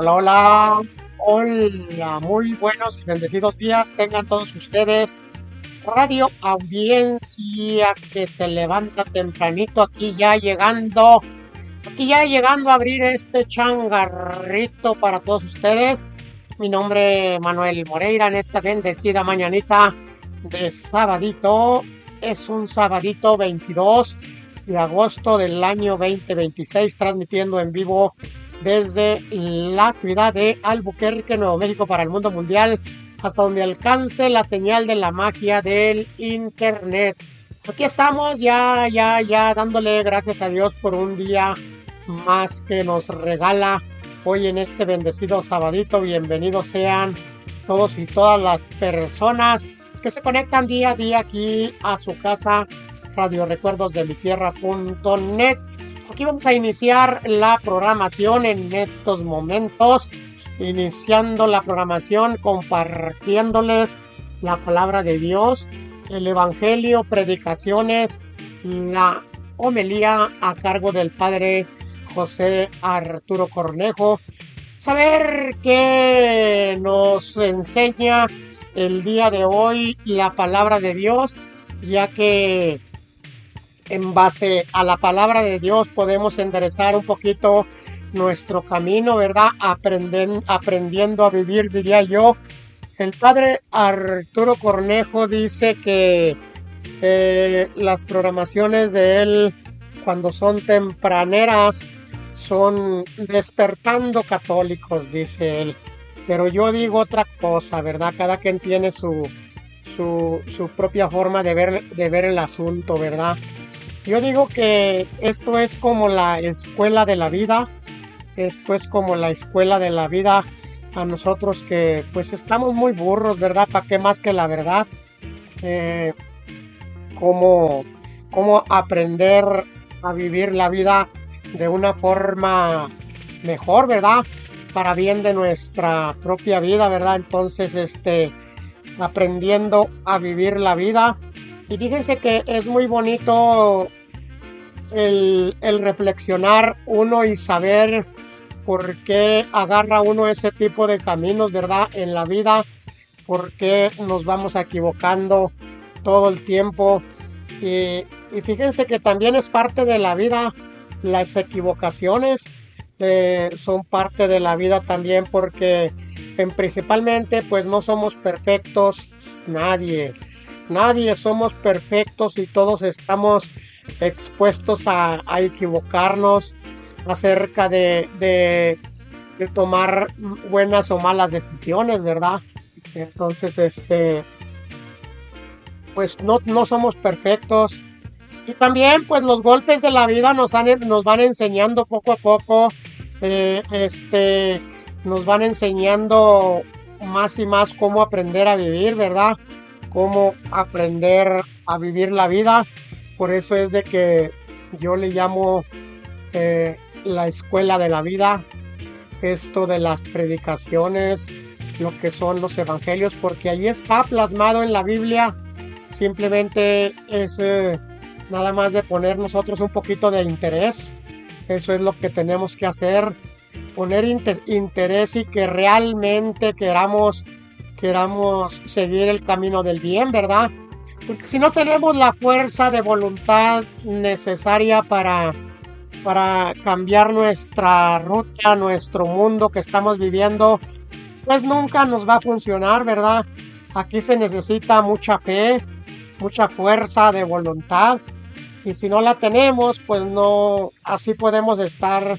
Hola, hola, hola, muy buenos y bendecidos días tengan todos ustedes. Radio audiencia que se levanta tempranito aquí ya llegando a abrir este changarrito para todos ustedes. Mi nombre es Manuel Moreira en esta bendecida mañanita de sabadito. Es un sabadito 22 de agosto del año 2026, transmitiendo en vivo desde la ciudad de Albuquerque, Nuevo México, para el mundo mundial, hasta donde alcance la señal de la magia del internet. Aquí estamos ya dándole gracias a Dios por un día más que nos regala hoy en este bendecido sabadito. Bienvenidos sean todos y todas las personas que se conectan día a día aquí a su casa, radiorecuerdosdemitierra.net. Aquí vamos a iniciar la programación en estos momentos, iniciando la programación compartiéndoles la palabra de Dios, el evangelio, predicaciones, la homilía a cargo del padre José Arturo Cornejo. Saber qué nos enseña el día de hoy la palabra de Dios, ya que en base a la palabra de Dios podemos enderezar un poquito nuestro camino, ¿verdad? Aprendiendo a vivir, diría yo. El padre Arturo Cornejo dice que las programaciones de él, cuando son tempraneras, son despertando católicos, dice él. Pero yo digo otra cosa, ¿verdad? Cada quien tiene su propia forma de ver el asunto, ¿verdad? Yo digo que esto es como la escuela de la vida. Esto es como la escuela de la vida a nosotros que pues estamos muy burros, ¿verdad? ¿Para qué más que la verdad? Eh, cómo, cómo aprender a vivir la vida de una forma mejor, ¿verdad? Para bien de nuestra propia vida, ¿verdad? Entonces, aprendiendo a vivir la vida. Y fíjense que es muy bonito el reflexionar uno y saber por qué agarra uno ese tipo de caminos, ¿verdad? En la vida, por qué nos vamos equivocando todo el tiempo. Y fíjense que también es parte de la vida, las equivocaciones son parte de la vida también, porque principalmente pues no somos perfectos, nadie somos perfectos y todos estamos expuestos a equivocarnos acerca de tomar buenas o malas decisiones, ¿verdad? Entonces, pues no somos perfectos. Y también, pues los golpes de la vida nos van enseñando poco a poco, eh, este, nos van enseñando más y más cómo aprender a vivir, ¿verdad? Cómo aprender a vivir la vida. Por eso es de que yo le llamo la escuela de la vida, esto de las predicaciones, lo que son los evangelios, porque ahí está plasmado en la Biblia. Simplemente es nada más de poner nosotros un poquito de interés. Eso es lo que tenemos que hacer, poner interés y que realmente queramos seguir el camino del bien, ¿verdad? Porque si no tenemos la fuerza de voluntad necesaria para cambiar nuestra ruta, nuestro mundo que estamos viviendo, pues nunca nos va a funcionar, ¿verdad? Aquí se necesita mucha fe, mucha fuerza de voluntad, y si no la tenemos, pues no, así podemos estar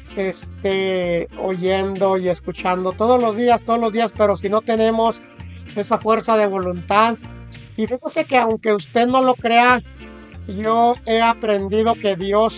oyendo y escuchando todos los días, pero si no tenemos esa fuerza de voluntad. Y fíjese que aunque usted no lo crea, yo he aprendido que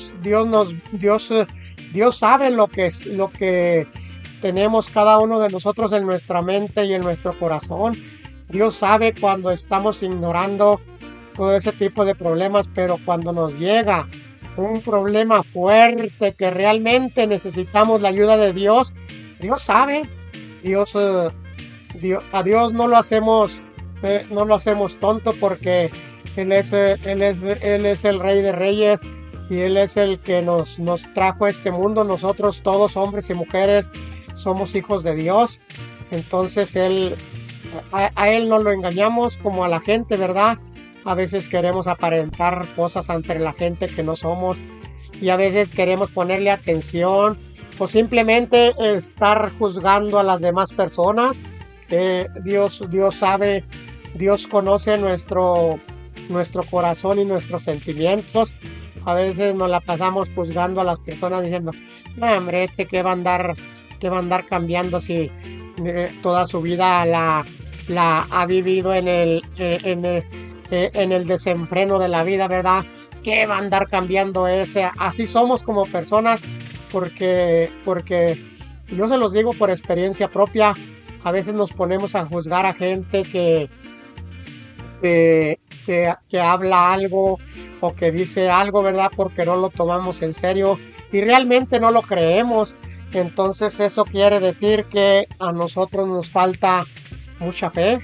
Dios sabe lo que tenemos cada uno de nosotros en nuestra mente y en nuestro corazón. Dios sabe cuando estamos ignorando todo ese tipo de problemas, pero cuando nos llega un problema fuerte que realmente necesitamos la ayuda de Dios, Dios sabe. Dios, a Dios no lo hacemos tonto, porque Él es el Rey de Reyes y Él es el que nos trajo a este mundo. Nosotros todos, hombres y mujeres, somos hijos de Dios. Entonces a Él no lo engañamos como a la gente, ¿verdad? A veces queremos aparentar cosas ante la gente que no somos y a veces queremos ponerle atención o simplemente estar juzgando a las demás personas. Dios sabe, Dios conoce nuestro corazón y nuestros sentimientos. A veces nos la pasamos juzgando a las personas diciendo, no, hombre, qué va a andar cambiando si toda su vida la ha vivido en el desenfreno de la vida, ¿verdad? ¿Qué va a andar cambiando ese? Así somos como personas, porque yo se los digo por experiencia propia. A veces nos ponemos a juzgar a gente que habla algo o que dice algo, ¿verdad? Porque no lo tomamos en serio y realmente no lo creemos. Entonces eso quiere decir que a nosotros nos falta mucha fe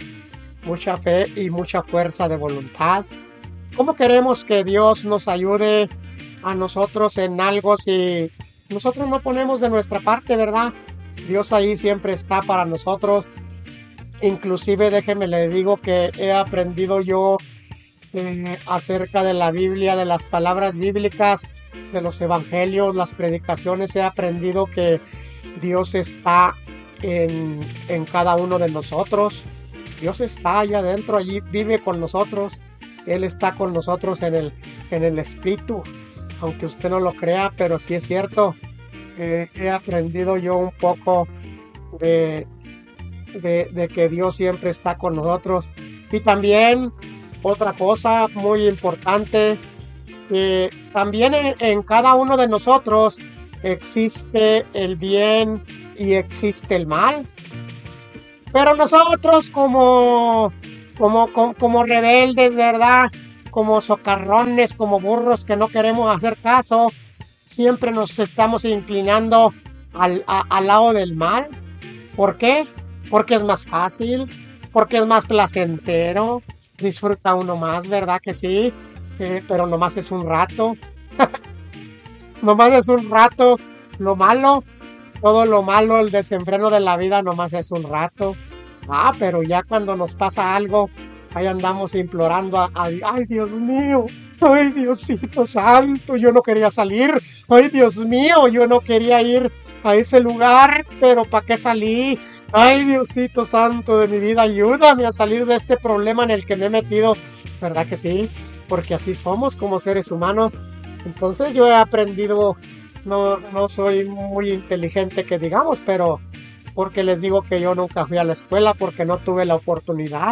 y mucha fuerza de voluntad. ¿Cómo queremos que Dios nos ayude a nosotros en algo si nosotros no ponemos de nuestra parte, ¿verdad? Dios ahí siempre está para nosotros. Inclusive déjeme le digo que he aprendido yo acerca de la Biblia, de las palabras bíblicas, de los evangelios, las predicaciones. He aprendido que Dios está en cada uno de nosotros. Dios está allá adentro, allí vive con nosotros. Él está con nosotros en el Espíritu, aunque usted no lo crea, pero sí es cierto. He aprendido yo un poco de que Dios siempre está con nosotros. Y también otra cosa muy importante, también en cada uno de nosotros existe el bien y existe el mal. Pero nosotros como rebeldes, ¿verdad? Como socarrones, como burros que no queremos hacer caso, siempre nos estamos inclinando al lado del mal. ¿Por qué? Porque es más fácil, porque es más placentero, disfruta uno más, ¿verdad que sí? Pero nomás es un rato, nomás es un rato, lo malo, todo lo malo, el desenfreno de la vida nomás es un rato. Pero ya cuando nos pasa algo, ahí andamos implorando ay Dios mío, ay Diosito santo, yo no quería salir, ay Dios mío, yo no quería ir a ese lugar, pero ¿para qué salí? Ay Diosito santo de mi vida, ayúdame a salir de este problema en el que me he metido, ¿verdad que sí? Porque así somos como seres humanos. Entonces yo he aprendido, no soy muy inteligente que digamos, pero porque les digo que yo nunca fui a la escuela porque no tuve la oportunidad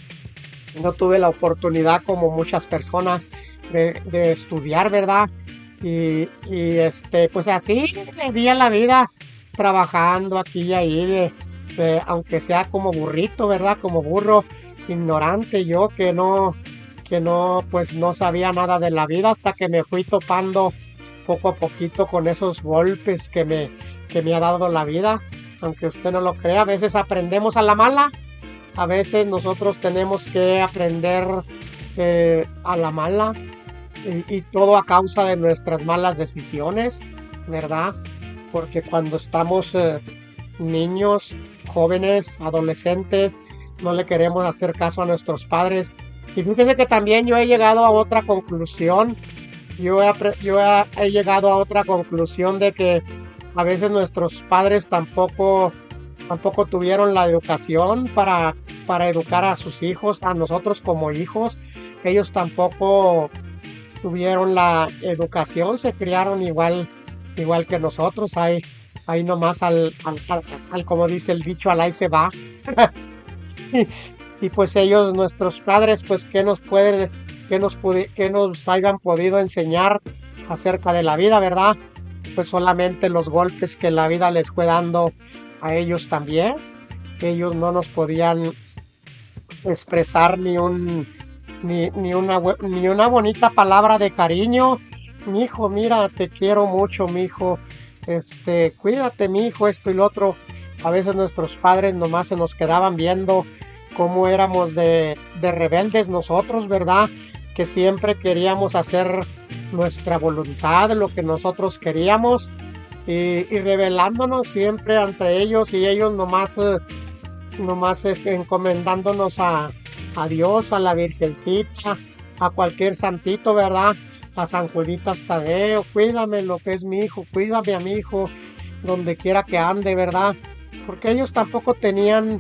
como muchas personas de estudiar, ¿verdad? Y pues así le di a la vida trabajando aquí y ahí, aunque sea como burrito, ¿verdad? Como burro ignorante yo pues no sabía nada de la vida hasta que me fui topando poco a poquito con esos golpes que me ha dado la vida. Aunque usted no lo crea, a veces aprendemos a la mala, a veces nosotros tenemos que aprender a la mala y todo a causa de nuestras malas decisiones, ¿verdad? Porque cuando estamos niños, jóvenes, adolescentes, no le queremos hacer caso a nuestros padres. Y fíjese que también yo he llegado a otra conclusión, he llegado a otra conclusión de que a veces nuestros padres tampoco tuvieron la educación para educar a sus hijos, a nosotros como hijos. Ellos tampoco tuvieron la educación, se criaron igual que nosotros. Ahí nomás al como dice el dicho, al ahí se va. y pues ellos, nuestros padres, pues qué nos hayan podido enseñar acerca de la vida, ¿verdad? Pues solamente los golpes que la vida les fue dando a ellos también. Ellos no nos podían expresar ni una bonita palabra de cariño. Mi hijo, mira, te quiero mucho, mi hijo. Cuídate, mi hijo, esto y lo otro. A veces nuestros padres nomás se nos quedaban viendo cómo éramos de rebeldes nosotros, ¿verdad? Que siempre queríamos hacer nuestra voluntad, lo que nosotros queríamos. y revelándonos siempre entre ellos y ellos nomás encomendándonos a Dios, a la Virgencita, a cualquier santito, ¿verdad? A San Juditas Tadeo, cuídame lo que es mi hijo, cuídame a mi hijo, donde quiera que ande, ¿verdad? Porque ellos tampoco tenían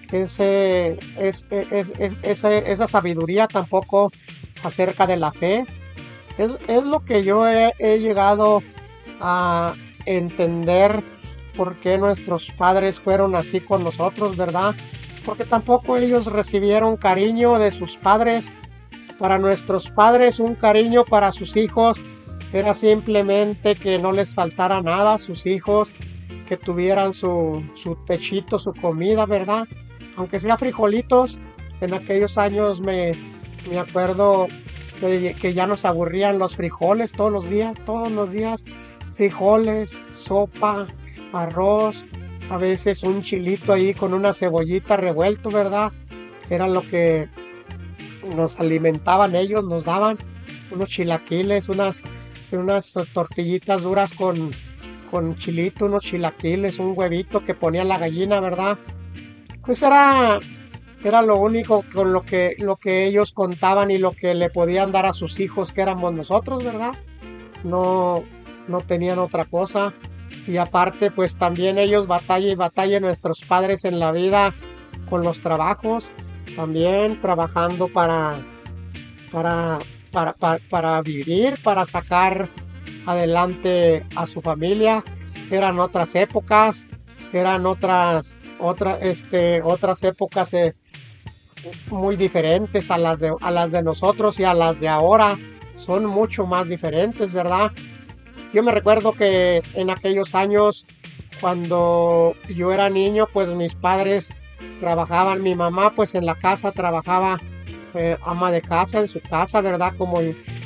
esa sabiduría tampoco acerca de la fe. Es lo que yo he llegado a entender por qué nuestros padres fueron así con nosotros, ¿verdad? Porque tampoco ellos recibieron cariño de sus padres. Para nuestros padres un cariño para sus hijos era simplemente que no les faltara nada a sus hijos, que tuvieran su techito, su comida, ¿verdad? Aunque sea frijolitos, en aquellos años me acuerdo que ya nos aburrían los frijoles todos los días, frijoles, sopa, arroz, a veces un chilito ahí con una cebollita revuelto, ¿verdad? Era lo que nos alimentaban ellos, nos daban unos chilaquiles, unas tortillitas duras con chilito, unos chilaquiles, un huevito que ponía la gallina, ¿verdad? Pues era lo único con lo que ellos contaban y lo que le podían dar a sus hijos, que éramos nosotros, ¿verdad? No, no tenían otra cosa. Y aparte, pues también ellos batalla y batalla nuestros padres en la vida con los trabajos, también trabajando para, para vivir, para sacar adelante a su familia. Eran otras épocas, eran otras épocas muy diferentes a las de nosotros y a las de ahora. Son mucho más diferentes, ¿verdad? Yo me recuerdo que en aquellos años, cuando yo era niño, pues mis padres trabajaban, mi mamá pues en la casa trabajaba ama de casa, en su casa, ¿verdad?